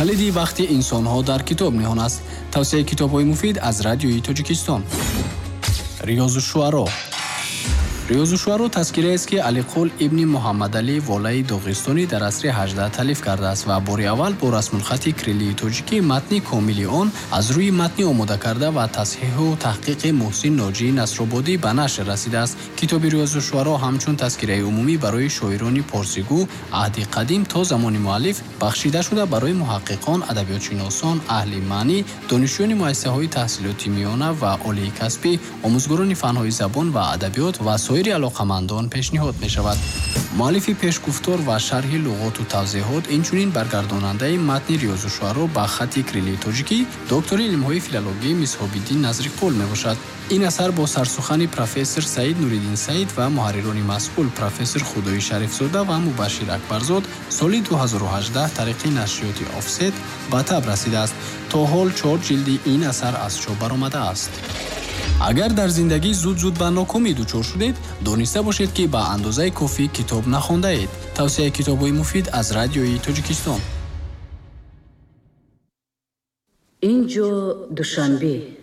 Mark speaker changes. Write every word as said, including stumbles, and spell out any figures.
Speaker 1: کلیدی وقتی انسان‌ها در کتاب نهان است. توصیه کتاب‌های مفید از رادیوی تاجیکستان. ریاض الشعرا. ریاض الشعرا تذکره است که علیقل ابن محمد علی والای داغستانی در عصر هجدهم تالیف کرده است و بار اول با رسم الخط کریلی تاجیکی متن کامل آن از روی متن آماده کرده و تصحیح و تحقیق محسن ناجی نصرآبادی به نشر رسیده است. کتاب ریاض الشعرا همچون تذکره عمومی برای شاعران پارسیگو عهد قدیم تا زمان مؤلف بخشیده شده برای محققان، ادبیاتشناسان، اهل معنی، دانشجویان مؤسسه‌های تحصیلاتی میانه و عالی کسبی، آموزگاران فن‌های زبان و ادبیات و سایر علاقمندان پیشنهاد می شود. مؤلف پیشگفتار و شرح لغات و توضیحات اینچنین برگرداننده متن ریاض الشعرا به خط کریلی تاجیکی دکتر علم‌های فیلولوژی مصحاب‌الدین نظری‌قول می باشد. این اثر با سرسخن پروفسور سعید نوری‌دین سعید و محرران مسئول پروفسور خدایی شریفزاده و مبشر اکبرزاد سال دو هزار و هجده طریق نشریات آفست به تب رسیده است. تا حال چهار جلد این اثر از چاپ برآمده است. اگر در زندگی زود زود به ناکامی دچار شدید، دانسته باشید که به اندازه کافی کتاب نخوانده اید. توصیه کتاب‌های مفید از رادیوی تاجیکستان.
Speaker 2: اینجا دوشنبه